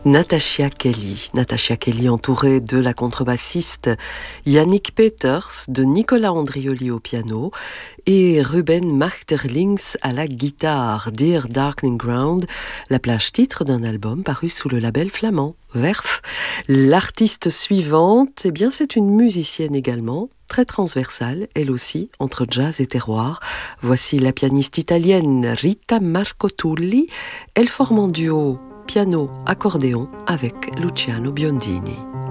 Natasha Kelly entourée de la contrebassiste Yannick Peters, de Nicolas Andrioli au piano et Ruben Machterlings à la guitare. Dear Darkening Ground, la plage titre d'un album paru sous le label flamand Werf. L'artiste suivante, c'est une musicienne également, très transversale, elle aussi, entre jazz et terroir. Voici la pianiste italienne Rita Marcotulli. Elle forme en duo piano-accordéon avec Luciano Biondini.